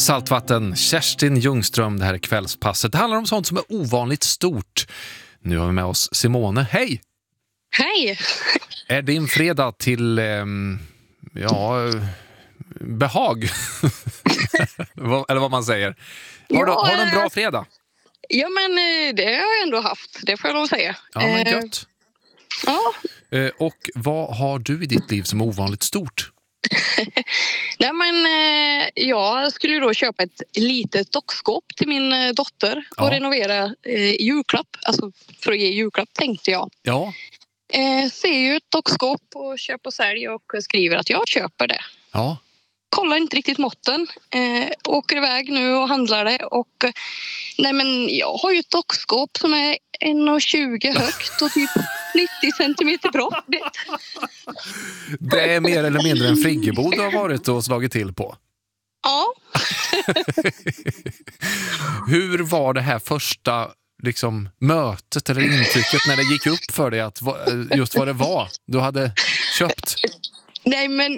Saltvatten, Kerstin Ljungström, det här är kvällspasset. Det handlar om sånt som är ovanligt stort. Nu har vi med oss Simone. Hej! Hej! Är din fredag till, behag? Eller vad man säger. Har du en bra fredag? Ja, men det har jag ändå haft. Det får jag lov att säga. Ja, men gött. Ja. Och vad har du i ditt liv som är ovanligt stort? Nej, men jag skulle då köpa ett litet dockskåp till min dotter och renovera julklapp. Alltså för att ge julklapp tänkte jag. Ja. Ser ju ett dockskåp och köper och säljer och skriver att jag köper det. Ja. Kollar inte riktigt måtten. Åker iväg nu och handlar det. Och nej, men jag har ju ett dockskåp som är 1,20 högt och typ 90 centimeter brett. Det är mer eller mindre en friggebod du har varit och slagit till på. Ja. Hur var det här första mötet eller intrycket när det gick upp för dig att just vad det var du hade köpt? Nej, men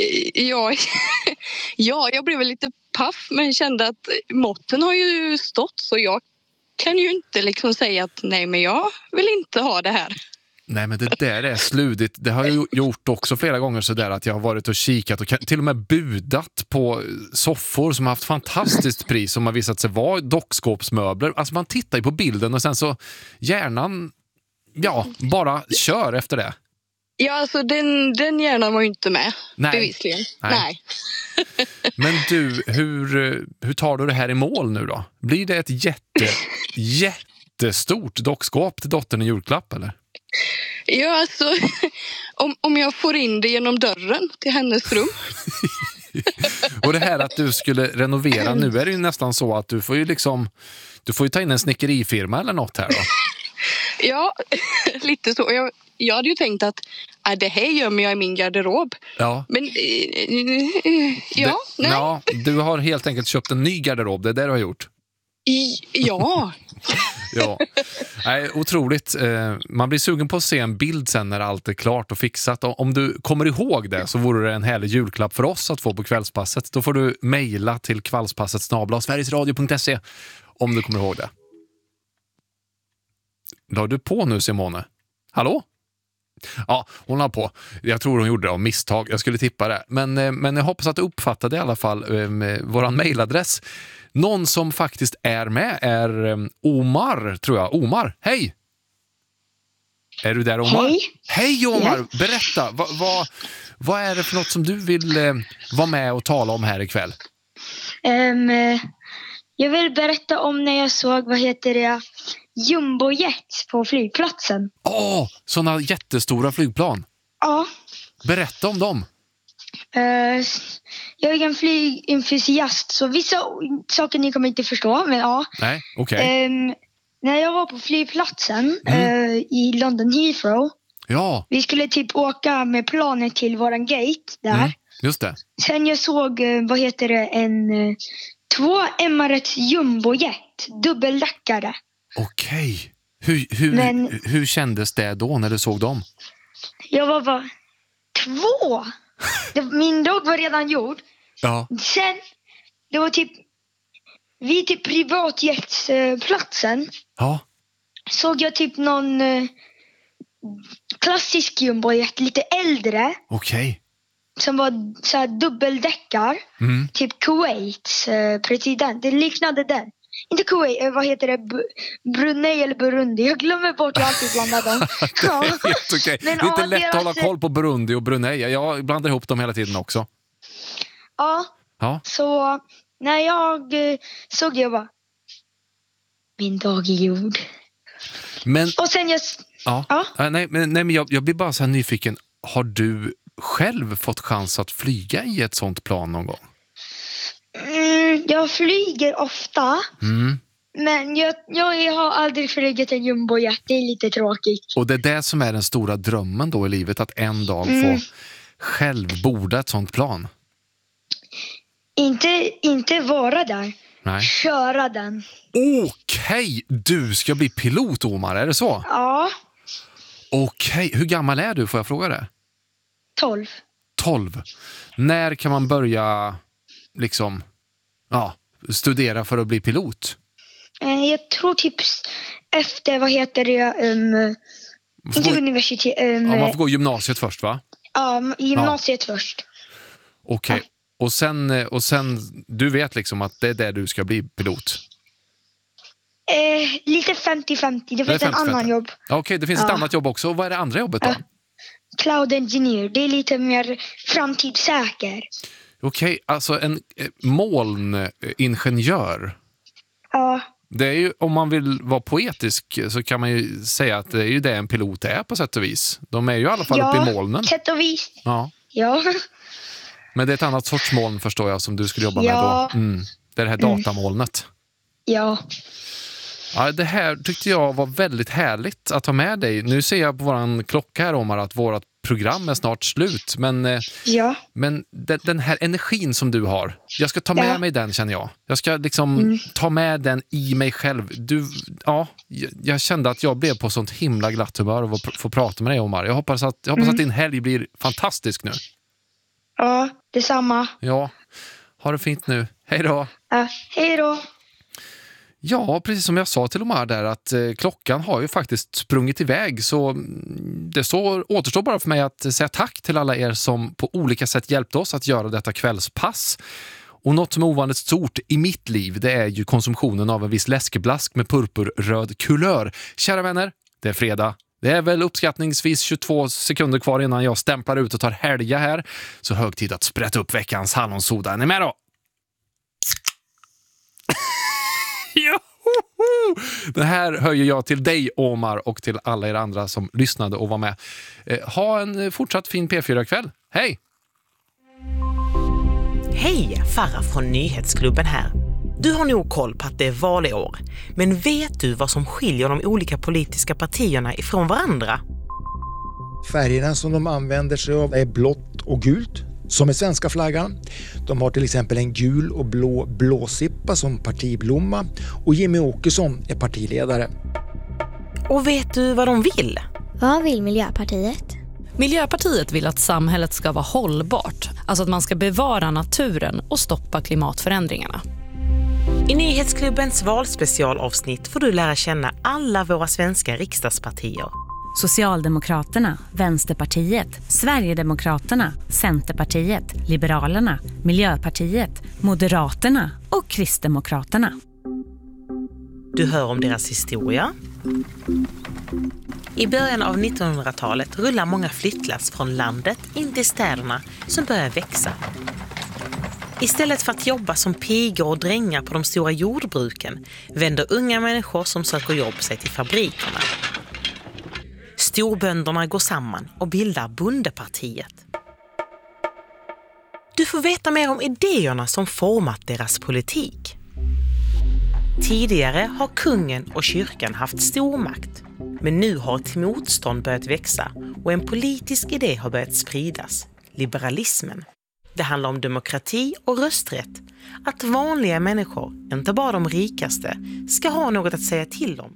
jag blev lite paff, men kände att måtten har ju stått, så jag kan ju inte säga att nej, men jag vill inte ha det här. Nej, men det där är sludigt. Det har jag gjort också flera gånger så där att jag har varit och kikat och till och med budat på soffor som har haft fantastiskt pris som har visat sig vara dockskåpsmöbler. Alltså man tittar ju på bilden och sen så hjärnan bara kör efter det. Ja, alltså den hjärnan var ju inte med. Nej. Bevisligen. Nej. Men du, hur tar du det här i mål nu då? Blir det ett jättestort dockskåp till dottern i julklapp eller? Ja, alltså om jag får in det genom dörren till hennes rum. Och det här att du skulle renovera, nu är det ju nästan så att du får ju ta in en snickerifirma eller något här då. Ja, lite så. Jag hade ju tänkt att det här gömmer jag i min garderob. Ja. Men nej. Ja, du har helt enkelt köpt en ny garderob, det är det du har gjort. Ja. Ja. Nej, otroligt. Man blir sugen på att se en bild sen när allt är klart och fixat. Om du kommer ihåg det så vore det en härlig julklapp för oss att få på kvällspasset. Då får du mejla till kvällspasset@sverigesradio.se om du kommer ihåg det. La du på nu, Simone? Hallå? Ja, hon la på. Jag tror hon gjorde det av misstag. Jag skulle tippa det. Men jag hoppas att du uppfattade i alla fall våran mejladress. Någon som faktiskt är med är Omar, tror jag. Omar, hej! Är du där, Omar? Hej! Hej, Omar! Yes. Berätta, vad är det för något som du vill vara med och tala om här ikväll? Jag vill berätta om när jag såg, jumbojet på flygplatsen. Sådana jättestora flygplan. Ja. Berätta om dem. Jag är en flygentusiast, så vissa saker ni kommer inte förstå, men ja. Nej, okej. När jag var på flygplatsen i London Heathrow. Ja. Vi skulle typ åka med planet till våran gate där. Just det. Sen jag såg, två Emirates jumbojet, dubbeldäckare. Okej. Hur kändes det då när du såg dem? Jag var bara 2. Min dag var redan gjord. Ja. Sen, det var vid privatjetsplatsen. Ja. Såg jag någon klassisk jumbojet, lite äldre. Okej. Som var så här dubbeldäckar. Typ Kuwaits president. Det liknade den. Inte Kuwait, Brunei eller Burundi. Jag glömmer bort, jag alltid blandar dem. Ja. Helt okej. Det är inte lätt att hålla koll på Burundi och Brunei. Jag blandar ihop dem hela tiden också. Ja. Så när jag såg det, bara min dag är gjord. Men och sen men jag blir bara så här nyfiken. Har du själv fått chans att flyga i ett sånt plan någon gång? Jag flyger ofta. Men jag har aldrig flugit en jumbojet. Det är lite tråkigt. Och det är det som är den stora drömmen då i livet, att en dag få själv borda ett sånt plan. Inte vara där. Nej. Köra den. Okej, du ska bli pilot, Omar, är det så? Ja. Okej, hur gammal är du, får jag fråga det? 12. 12. När kan man börja Ja, studera för att bli pilot. Jag tror typ efter, inte universitet. Man får gå gymnasiet först, va? Ja, gymnasiet först. Okej. Ja. Och sen, du vet liksom att det är där du ska bli pilot? Lite 50-50. Det finns en annan jobb. Okej, det finns ett annat jobb också. Vad är det andra jobbet då? Cloud engineer. Det är lite mer framtidssäker. Okej, alltså en molningenjör. Ja. Det är ju, om man vill vara poetisk så kan man ju säga att det är ju det en pilot är på sätt och vis. De är ju i alla fall uppe i molnen. Sätt och vis. Ja. Men det är ett annat sorts moln förstår jag som du skulle jobba med då. Det är det här datamolnet. Ja. Ja, det här tyckte jag var väldigt härligt att ha med dig. Nu ser jag på våran klocka här, Omar, att vårat program är snart slut. Men den här energin som du har, jag ska ta med mig den, känner jag. Jag ska liksom ta med den i mig själv. Jag kände att jag blev på sånt himla glatt humör och få prata med dig, Omar. Jag hoppas att din helg blir fantastisk nu. Ja, detsamma. Ja, ha det fint nu. Hej då. Ja, hej då. Ja, precis som jag sa till Omar där att klockan har ju faktiskt sprungit iväg, så det återstår bara för mig att säga tack till alla er som på olika sätt hjälpte oss att göra detta kvällspass. Och något som är ovanligt stort i mitt liv, det är ju konsumtionen av en viss läskeblask med purpurröd kulör. Kära vänner, det är fredag. Det är väl uppskattningsvis 22 sekunder kvar innan jag stämplar ut och tar helga här. Så hög tid att sprätta upp veckans hallonsoda. Är ni med då? Det här höjer jag till dig, Omar, och till alla er andra som lyssnade och var med. Ha en fortsatt fin P4-kväll. Hej! Hej, Farah från Nyhetsklubben här. Du har nog koll på att det är val i år. Men vet du vad som skiljer de olika politiska partierna ifrån varandra? Färgerna som de använder sig av är blått och gult, som är svenska flaggan. De har till exempel en gul och blå blåsippa som partiblomma, och Jimmy Åkesson är partiledare. Och vet du vad de vill? Vad vill Miljöpartiet? Miljöpartiet vill att samhället ska vara hållbart, alltså att man ska bevara naturen och stoppa klimatförändringarna. I Nyhetsklubbens valspecialavsnitt får du lära känna alla våra svenska riksdagspartier. Socialdemokraterna, Vänsterpartiet, Sverigedemokraterna, Centerpartiet, Liberalerna, Miljöpartiet, Moderaterna och Kristdemokraterna. Du hör om deras historia. I början av 1900-talet rullar många flyttlass från landet in till städerna som börjar växa. Istället för att jobba som pigor och drängar på de stora jordbruken vänder unga människor som söker jobb sig till fabrikerna. Storbönderna går samman och bildar bondepartiet. Du får veta mer om idéerna som format deras politik. Tidigare har kungen och kyrkan haft stor makt, men nu har ett motstånd börjat växa och en politisk idé har börjat spridas, liberalismen. Det handlar om demokrati och rösträtt, att vanliga människor, inte bara de rikaste, ska ha något att säga till om.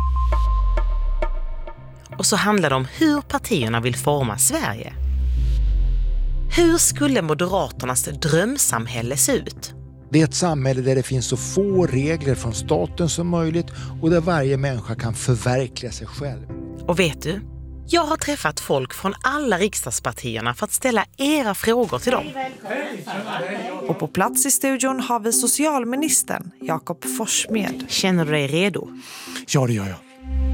Och så handlar det om hur partierna vill forma Sverige. Hur skulle Moderaternas drömsamhälle se ut? Det är ett samhälle där det finns så få regler från staten som möjligt och där varje människa kan förverkliga sig själv. Och vet du? Jag har träffat folk från alla riksdagspartierna för att ställa era frågor till dem. Och på plats i studion har vi socialministern Jakob Forssmed. Känner du dig redo? Ja, det gör jag.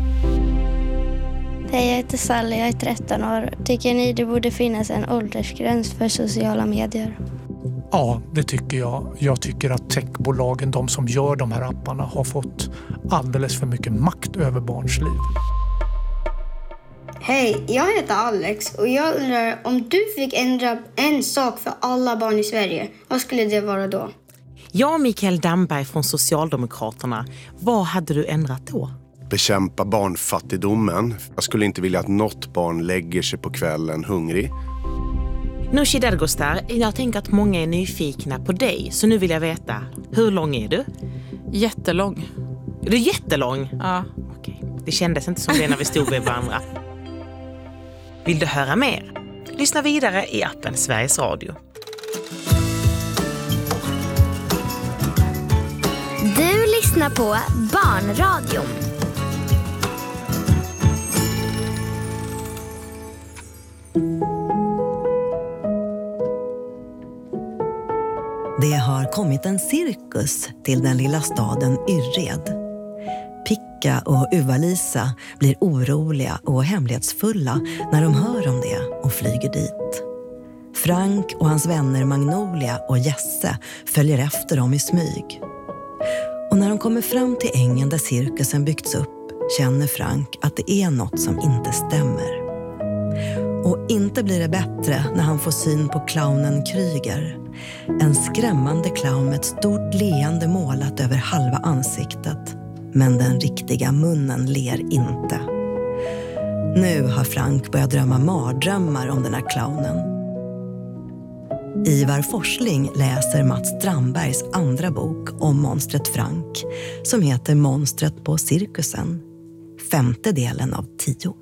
Hej, jag heter Sally, jag är 13 år. Tycker ni det borde finnas en åldersgräns för sociala medier? Ja, det tycker jag. Jag tycker att techbolagen, de som gör de här apparna, har fått alldeles för mycket makt över barns liv. Hej, jag heter Alex och jag undrar om du fick ändra en sak för alla barn i Sverige. Vad skulle det vara då? Ja, Mikael Damberg från Socialdemokraterna. Vad hade du ändrat då? Bekämpa barnfattigdomen. Jag skulle inte vilja att något barn lägger sig på kvällen hungrig. Nooshi Dadgostar, jag tänker att många är nyfikna på dig. Så nu vill jag veta, hur lång är du? Jättelång. Är du jättelång? Ja. Okej. Det kändes inte som det när vi stod vid varandra. Vill du höra mer? Lyssna vidare i appen Sveriges Radio. lyssnar på Barnradion. Det har kommit en cirkus till den lilla staden Yrred. Picka och Uva-Lisa blir oroliga och hemlighetsfulla när de hör om det och flyger dit. Frank och hans vänner Magnolia och Jesse följer efter dem i smyg. Och när de kommer fram till ängen där cirkusen byggts upp känner Frank att det är något som inte stämmer. Och inte blir det bättre när han får syn på clownen Kryger. En skrämmande clown med ett stort leende målat över halva ansiktet. Men den riktiga munnen ler inte. Nu har Frank börjat drömma mardrömmar om den här clownen. Ivar Forsling läser Mats Strandbergs andra bok om monstret Frank, som heter Monstret på cirkusen. 5:e delen av 10.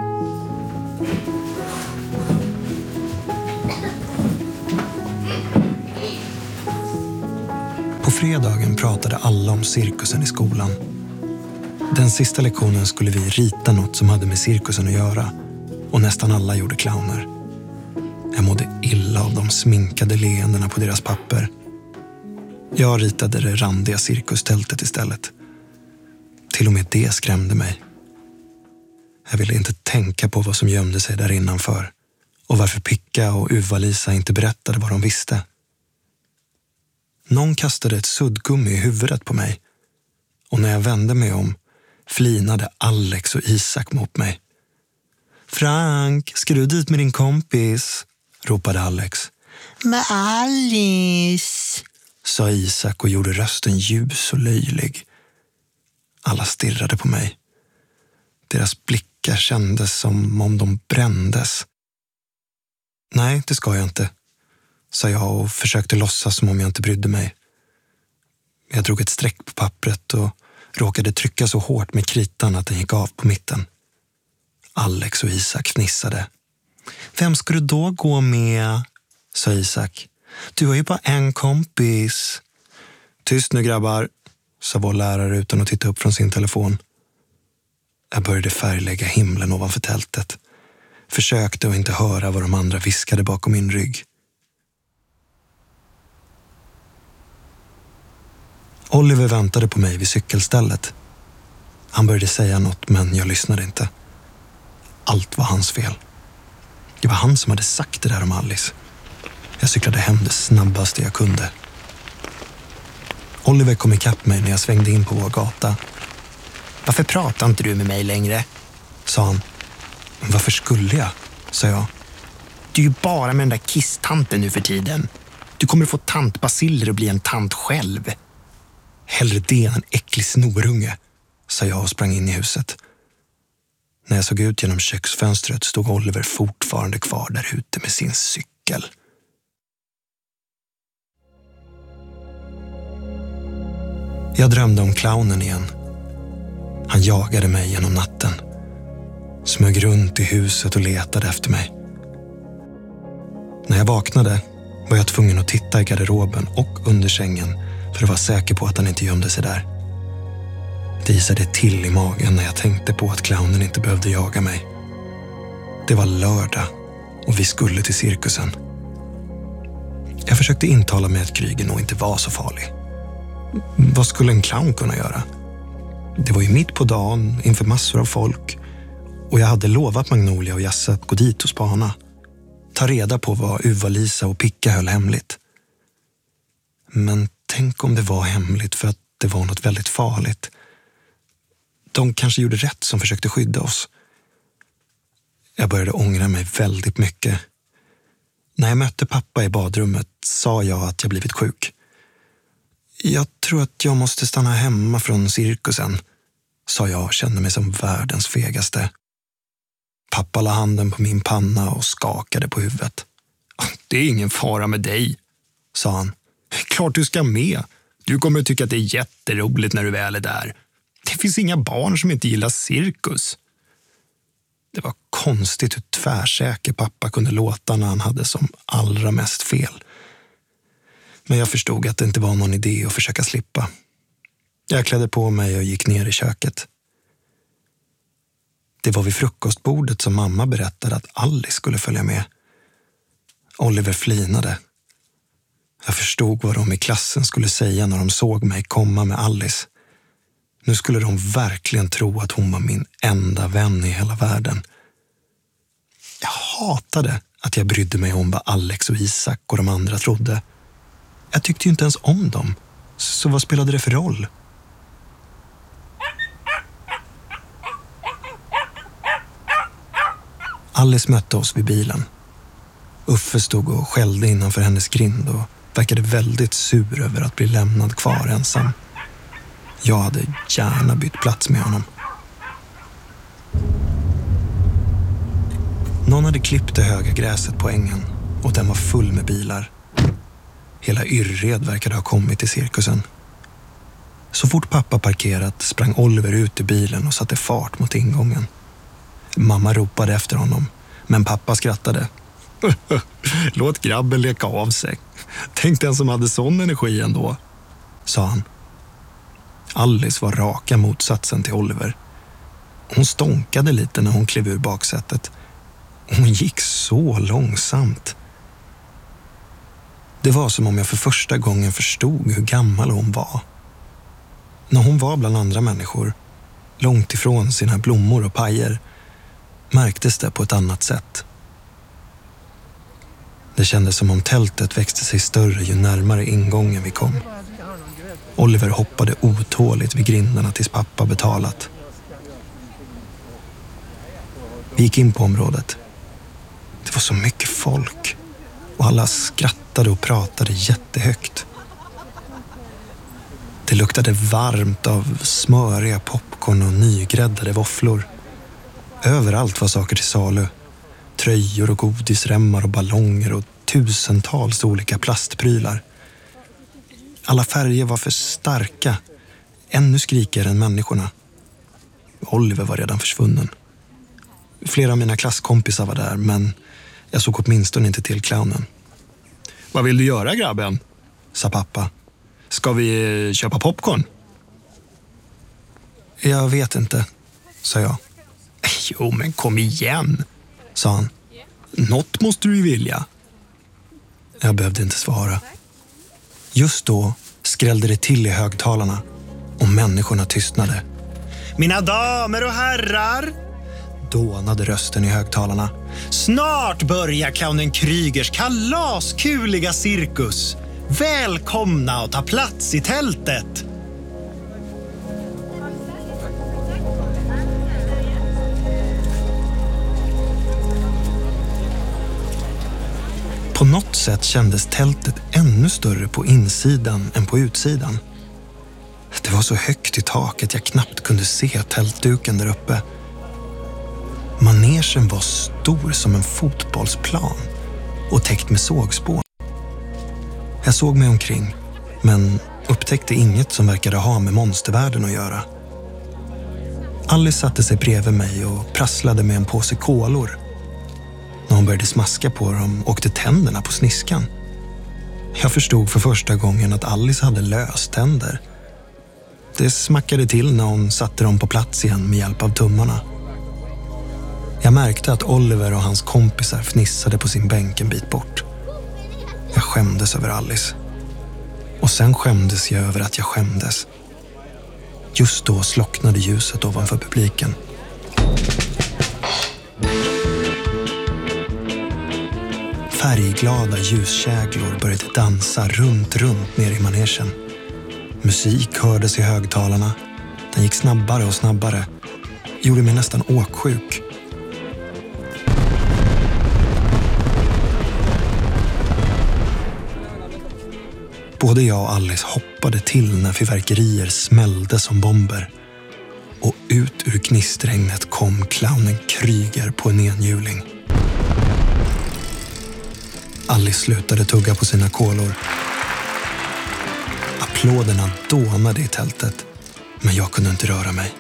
På fredagen pratade alla om cirkusen i skolan. Den sista lektionen skulle vi rita något som hade med cirkusen att göra, och nästan alla gjorde clowner. Jag mådde illa av de sminkade leendena på deras papper. Jag ritade det randiga cirkustältet istället. Till och med det skrämde mig. Jag ville inte tänka på vad som gömde sig där innanför och varför Picka och Uva-Lisa inte berättade vad de visste. Någon kastade ett suddgummi i huvudet på mig, och när jag vände mig om flinade Alex och Isak mot mig. Frank, ska du dit med din kompis? Ropade Alex. Med Alice, sa Isak och gjorde rösten ljus och löjlig. Alla stirrade på mig. Deras blickar kändes som om de brändes. Nej, det ska jag inte, sa jag och försökte låtsas som om jag inte brydde mig. Jag drog ett streck på pappret och råkade trycka så hårt med kritan att den gick av på mitten. Alex och Isak fnissade. Vem ska du då gå med? Sa Isak. Du har ju bara en kompis. Tyst nu grabbar, sa vår lärare utan att titta upp från sin telefon. Jag började färglägga himlen ovanför tältet. Försökte att inte höra vad de andra viskade bakom min rygg. Oliver väntade på mig vid cykelstället. Han började säga något, men jag lyssnade inte. Allt var hans fel. Det var han som hade sagt det där om Alice. Jag cyklade hem det snabbaste jag kunde. Oliver kom ikapp mig när jag svängde in på vår gata. Varför pratar inte du med mig längre? Sa han. Varför skulle jag? Sa jag. Du är ju bara med den där kisstanten nu för tiden. Du kommer få tantbaciller och bli en tant själv. Hellre det än en äcklig snorunge, sa jag och sprang in i huset. När jag såg ut genom köksfönstret stod Oliver fortfarande kvar där ute med sin cykel. Jag drömde om clownen igen. Han jagade mig genom natten. Smög runt i huset och letade efter mig. När jag vaknade var jag tvungen att titta i garderoben och under sängen för att vara säker på att han inte gömde sig där. Det isade till i magen när jag tänkte på att clownen inte behövde jaga mig. Det var lördag och vi skulle till cirkusen. Jag försökte intala mig att Kryger nog inte var så farlig. Vad skulle en clown kunna göra? Det var ju mitt på dagen inför massor av folk, och jag hade lovat Magnolia och Jesse att gå dit och spana. Ta reda på vad Uva-Lisa och Picka höll hemligt. Men tänk om det var hemligt för att det var något väldigt farligt. De kanske gjorde rätt som försökte skydda oss. Jag började ångra mig väldigt mycket. När jag mötte pappa i badrummet sa jag att jag blivit sjuk. Jag tror att jag måste stanna hemma från cirkusen, sa jag och kände mig som världens fegaste. Pappa la handen på min panna och skakade på huvudet. Det är ingen fara med dig, sa han. Klart du ska med. Du kommer att tycka att det är jätteroligt när du väl är där. Det finns inga barn som inte gillar cirkus. Det var konstigt hur tvärsäker pappa kunde låta när han hade som allra mest fel. Men jag förstod att det inte var någon idé att försöka slippa. Jag klädde på mig och gick ner i köket. Det var vid frukostbordet som mamma berättade att Alice skulle följa med. Oliver flinade. Jag förstod vad de i klassen skulle säga när de såg mig komma med Alice. Nu skulle de verkligen tro att hon var min enda vän i hela världen. Jag hatade att jag brydde mig om vad Alex och Isak och de andra trodde. Jag tyckte ju inte ens om dem. Så vad spelade det för roll? Alice mötte oss vid bilen. Uffe stod och skällde innanför hennes grind och verkade väldigt sur över att bli lämnad kvar ensam. Jag hade gärna bytt plats med honom. Någon hade klippt det höga gräset på ängen och den var full med bilar. Hela Yrred verkade ha kommit till cirkusen. Så fort pappa parkerat sprang Oliver ut ur bilen och satte fart mot ingången. Mamma ropade efter honom, men pappa skrattade. Låt grabben leka av sig. Tänk den som hade sån energi ändå, sa han. Alice var raka motsatsen till Oliver. Hon stånkade lite när hon klev ur baksätet. Hon gick så långsamt. Det var som om jag för första gången förstod hur gammal hon var. När hon var bland andra människor, långt ifrån sina blommor och pajer, märktes det på ett annat sätt. Det kändes som om tältet växte sig större ju närmare ingången vi kom. Oliver hoppade otåligt vid grindarna tills pappa betalat. Vi gick in på området. Det var så mycket folk och alla skrattade och pratade jättehögt. Det luktade varmt av smöriga popcorn och nygräddade våfflor. Överallt var saker till salu. Tröjor och godisremmar och ballonger och tusentals olika plastprylar. Alla färger var för starka, ännu skrikigare än människorna. Oliver var redan försvunnen. Flera av mina klasskompisar var där, men jag såg åtminstone inte till clownen. Vad vill du göra, grabben? Sa pappa. Ska vi köpa popcorn? Jag vet inte, sa jag. Jo, men kom igen, sa han. Något måste du ju vilja. Jag behövde inte svara. Just då skrällde det till i högtalarna och människorna tystnade. Mina damer och herrar, dånade rösten i högtalarna. Snart börjar clownen Krygers kalaskuliga cirkus. Välkomna och ta plats i tältet. På något sätt kändes tältet ännu större på insidan än på utsidan. Det var så högt i taket jag knappt kunde se tältduken där uppe. Manegen var stor som en fotbollsplan och täckt med sågspån. Jag såg mig omkring, men upptäckte inget som verkade ha med monstervärlden att göra. Alice satte sig bredvid mig och prasslade med en påse kolor. När hon började smaska på dem åkte tänderna på sniskan. Jag förstod för första gången att Alice hade löständer. Det smackade till när hon satte dem på plats igen med hjälp av tummarna. Jag märkte att Oliver och hans kompisar fnissade på sin bänk en bit bort. Jag skämdes över Alice. Och sen skämdes jag över att jag skämdes. Just då slocknade ljuset ovanför publiken. Färgglada ljuskäglor började dansa runt ner i manegen. Musik hördes i högtalarna. Den gick snabbare och snabbare. Gjorde mig nästan åksjuk. Både jag och Alice hoppade till när fyrverkerier smällde som bomber. Och ut ur knistregnet kom clownen Kryger på en enhjuling. Alice slutade tugga på sina kolor. Applåderna dånade i tältet, men jag kunde inte röra mig.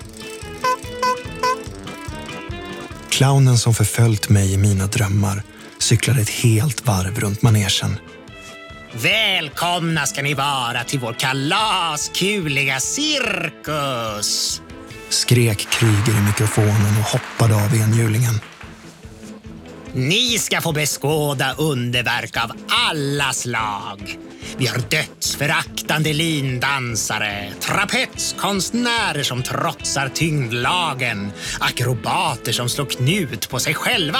Clownen som förföljt mig i mina drömmar cyklade ett helt varv runt manegen. Välkomna ska ni vara till vår kalaskuliga cirkus. Skrek Kryger i mikrofonen och hoppade av enhjulingen. Ni ska få beskåda underverk av alla slag. Vi har dödsföraktande lindansare, trapetskonstnärer som trotsar tyngdlagen, akrobater som slår knut på sig själva.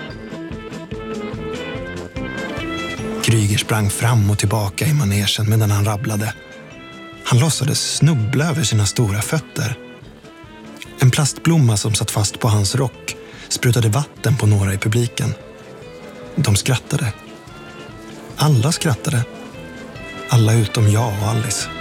Kryger sprang fram och tillbaka i manegen medan han rabblade. Han låtsades snubbla över sina stora fötter. En plastblomma som satt fast på hans rock sprutade vatten på några i publiken. De skrattade. Alla skrattade. Alla utom jag och Alice.